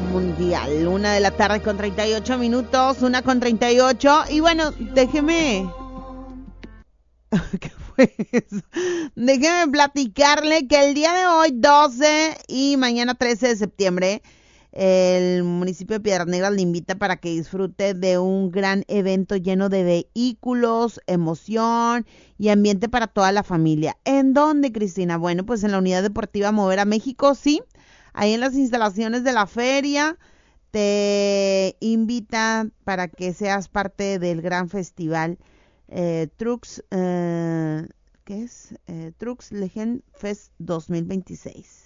mundial. 1:38 PM, 1:38. Y bueno, déjeme... ¿Qué fue eso? Déjeme platicarle que el día de hoy, 12 y mañana 13 de septiembre, el municipio de Piedras Negras le invita para que disfrute de un gran evento lleno de vehículos, emoción y ambiente para toda la familia. ¿En dónde, Cristina? Bueno, pues en la Unidad Deportiva Mover a México, sí. Ahí en las instalaciones de la feria te invita para que seas parte del gran festival Trucks, ¿qué es? Trucks Legend Fest 2026.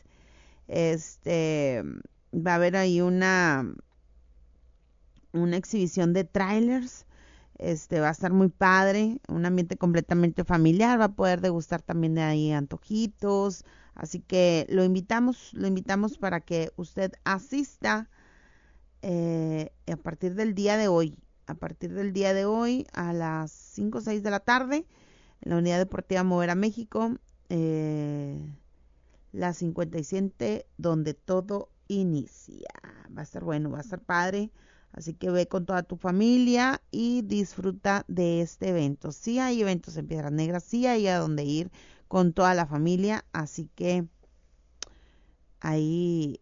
Va a haber ahí una exhibición de trailers. Va a estar muy padre, un ambiente completamente familiar, va a poder degustar también de ahí antojitos, así que lo invitamos para que usted asista a partir del día de hoy, a las 5 o 6 de la tarde, en la Unidad Deportiva Mover a México, la 57, donde todo inicia. Va a estar bueno, va a estar padre. Así que ve con toda tu familia y disfruta de este evento. Sí hay eventos en Piedras Negras, sí hay a donde ir con toda la familia. Así que ahí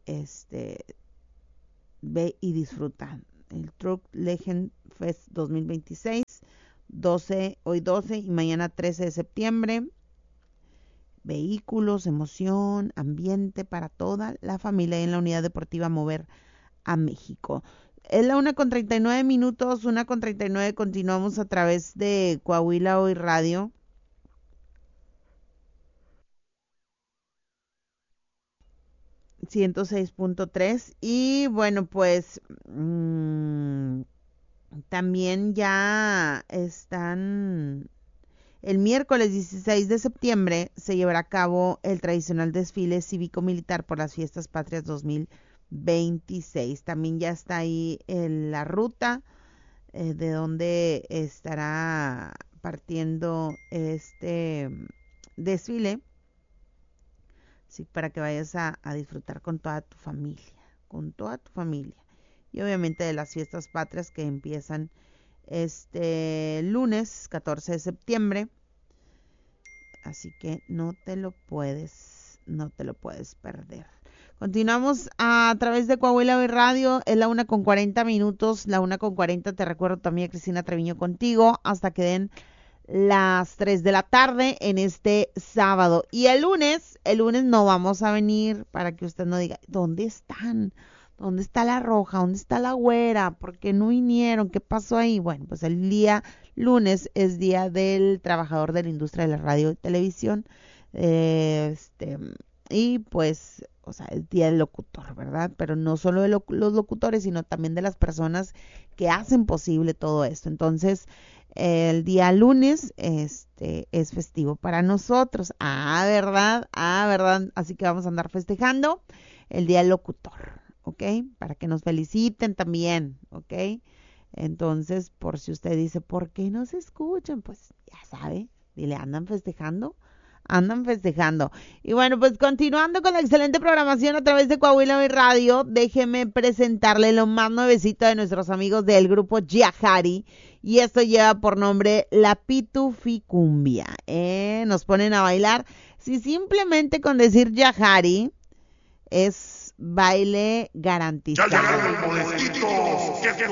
ve y disfruta. El Truck Legend Fest 2026, hoy 12 y mañana 13 de septiembre. Vehículos, emoción, ambiente para toda la familia en la Unidad Deportiva Mover a México. Es la 1:39 PM, 1:39. Continuamos a través de Coahuila Hoy Radio. ...106.3... y bueno, pues también ya están... El miércoles 16 de septiembre se llevará a cabo el tradicional desfile cívico-militar por las Fiestas Patrias 2026. También ya está ahí la ruta de donde estará partiendo este desfile. Sí, para que vayas a disfrutar con toda tu familia. Y obviamente de las Fiestas Patrias que empiezan lunes 14 de septiembre. Así que no te lo puedes perder. Continuamos a través de Coahuila Hoy Radio. Es la 1:40 PM, la 1:40. Te recuerdo también, Cristina Treviño contigo, hasta que den las 3 de la tarde en este sábado. Y el lunes no vamos a venir para que usted no diga, ¿dónde están? ¿Dónde está la Roja? ¿Dónde está la Güera? ¿Por qué no vinieron? ¿Qué pasó ahí? Bueno, pues el día lunes es Día del Trabajador de la Industria de la Radio y Televisión. Y pues, o sea, es Día del Locutor, ¿verdad? Pero no solo de los locutores, sino también de las personas que hacen posible todo esto. Entonces, el día lunes es festivo para nosotros. ¿Verdad? ¿Verdad? Así que vamos a andar festejando el Día del Locutor, ¿ok? Para que nos feliciten también, ¿ok? Entonces, por si usted dice, ¿por qué no se escuchan? Pues ya sabe, dile, andan festejando. Y bueno, pues continuando con la excelente programación a través de Coahuila Hoy Radio, déjeme presentarle lo más nuevecito de nuestros amigos del grupo Yajari. Y esto lleva por nombre La Pituficumbia. Nos ponen a bailar. Si simplemente con decir Yajari es baile garantizado. ¡Ya llegaron los molestitos!